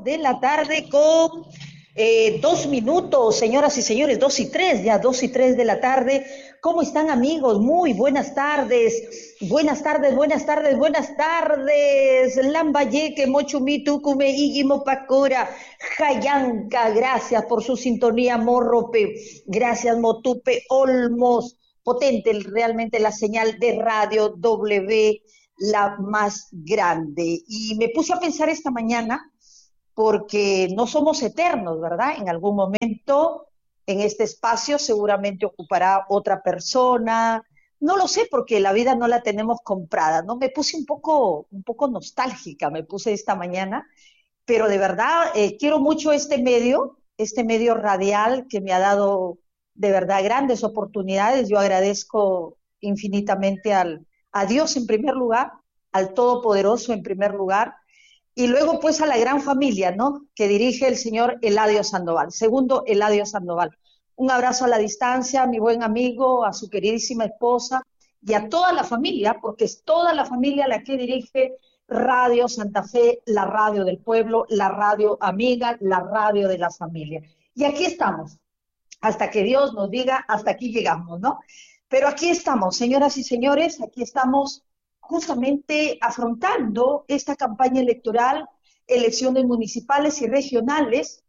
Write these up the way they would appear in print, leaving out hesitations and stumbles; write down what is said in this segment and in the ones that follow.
de la tarde con 2 minutos, señoras y señores, 2:03, ya 2:03 de la tarde. ¿Cómo están, amigos? Muy buenas tardes. Buenas tardes, buenas tardes, buenas tardes. Lambayeque, Mochumí, Tucumé, Iguimo, Pacora, Jayanca, gracias por su sintonía, Morrope. Gracias, Motupe, Olmos. Potente realmente la señal de Radio W, la más grande. Y me puse a pensar esta mañana, porque no somos eternos, ¿verdad? En algún momento en este espacio seguramente ocupará otra persona. No lo sé, porque la vida no la tenemos comprada, ¿no? Me puse un poco nostálgica, me puse esta mañana, pero de verdad quiero mucho este medio radial que me ha dado de verdad grandes oportunidades. Yo agradezco infinitamente a Dios en primer lugar, al Todopoderoso en primer lugar, y luego pues a la gran familia, ¿no?, que dirige el señor Eladio Sandoval, segundo Eladio Sandoval. Un abrazo a la distancia, a mi buen amigo, a su queridísima esposa y a toda la familia, porque es toda la familia la que dirige Radio Santa Fe, la radio del pueblo, la radio amiga, la radio de la familia. Y aquí estamos, hasta que Dios nos diga, hasta aquí llegamos, ¿no? Pero aquí estamos, señoras y señores, aquí estamos justamente afrontando esta campaña electoral, elecciones municipales y regionales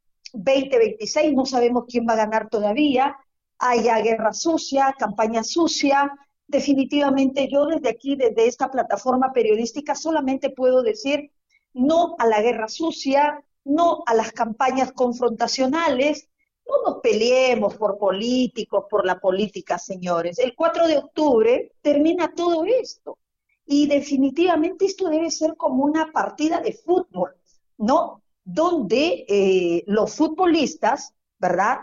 2026, no sabemos quién va a ganar todavía, hay guerra sucia, campaña sucia. Definitivamente yo desde aquí, desde esta plataforma periodística, solamente puedo decir no a la guerra sucia, no a las campañas confrontacionales. No nos peleemos por políticos, por la política, señores. El 4 de octubre termina todo esto. Y definitivamente esto debe ser como una partida de fútbol, ¿no? Donde los futbolistas, ¿verdad?,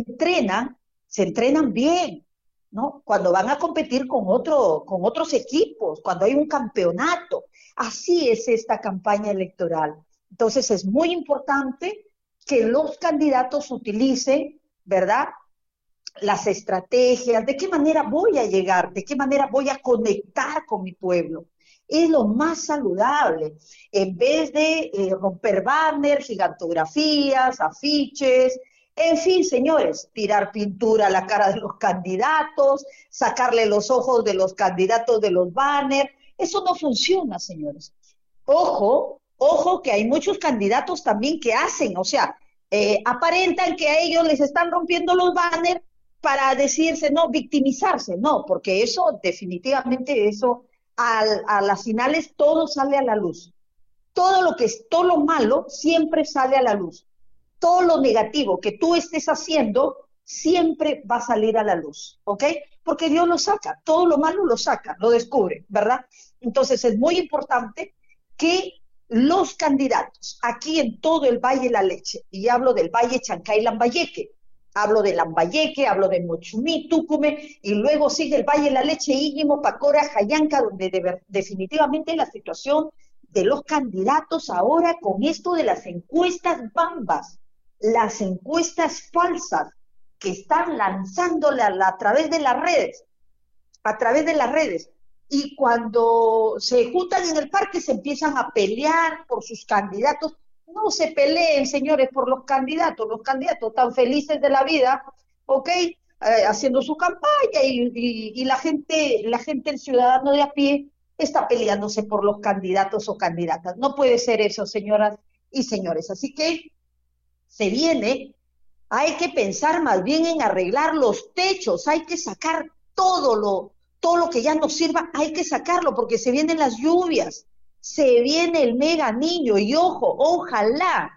se entrenan bien, ¿no? Cuando van a competir con otros equipos, cuando hay un campeonato. Así es esta campaña electoral. Entonces es muy importante que los candidatos utilicen, ¿verdad?, las estrategias, de qué manera voy a llegar, de qué manera voy a conectar con mi pueblo. Es lo más saludable, en vez de romper banners, gigantografías, afiches, en fin, señores, tirar pintura a la cara de los candidatos, sacarle los ojos de los candidatos de los banners. Eso no funciona, señores. Ojo, que hay muchos candidatos también que hacen, o sea, aparentan que a ellos les están rompiendo los banners para decirse, no, victimizarse, no, porque eso, definitivamente, eso, a las finales todo sale a la luz. Todo lo malo siempre sale a la luz. Todo lo negativo que tú estés haciendo siempre va a salir a la luz, ¿ok? Porque Dios lo saca, todo lo malo lo saca, lo descubre, ¿verdad? Entonces es muy importante que los candidatos aquí en todo el Valle de la Leche, y hablo del Valle Chancay Lambayeque, hablo de Lambayeque, hablo de Mochumí, Tucumé, y luego sigue el Valle de la Leche, Íñimo, Pacora, Jayanca, donde definitivamente la situación de los candidatos ahora con esto de las encuestas bambas, las encuestas falsas que están lanzándola a través de las redes, y cuando se juntan en el parque se empiezan a pelear por sus candidatos. No se peleen, señores, por los candidatos están felices de la vida, ¿ok? Haciendo su campaña, y la gente, el ciudadano de a pie, está peleándose por los candidatos o candidatas. No puede ser eso, señoras y señores. Así que hay que pensar más bien en arreglar los techos, hay que sacar todo lo que ya no sirva, hay que sacarlo, porque se vienen las lluvias, se viene el mega niño, y ojalá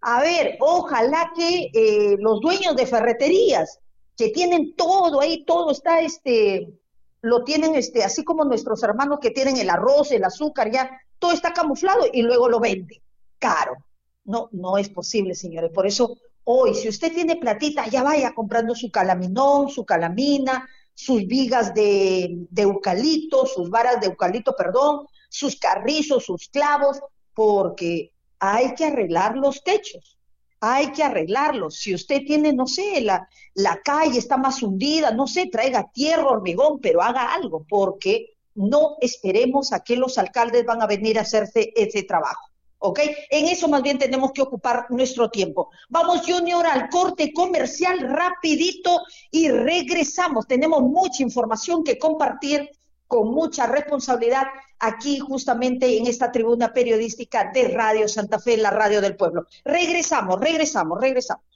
que los dueños de ferreterías, que tienen todo ahí, todo está, lo tienen, así como nuestros hermanos que tienen el arroz, el azúcar, ya, todo está camuflado y luego lo venden caro. No es posible, señores. Por eso, hoy, si usted tiene platita, ya vaya comprando su calaminón, su calamina, sus vigas de eucalipto, sus varas de eucalipto, perdón, sus carrizos, sus clavos, porque hay que arreglar los techos, hay que arreglarlos. Si usted tiene, no sé, la calle está más hundida, no sé, traiga tierra, hormigón, pero haga algo, porque no esperemos a que los alcaldes van a venir a hacerse ese trabajo. ¿ok? En eso más bien tenemos que ocupar nuestro tiempo. Vamos, Junior, al corte comercial rapidito y regresamos. Tenemos mucha información que compartir con mucha responsabilidad aquí justamente en esta tribuna periodística de Radio Santa Fe, la radio del pueblo. Regresamos.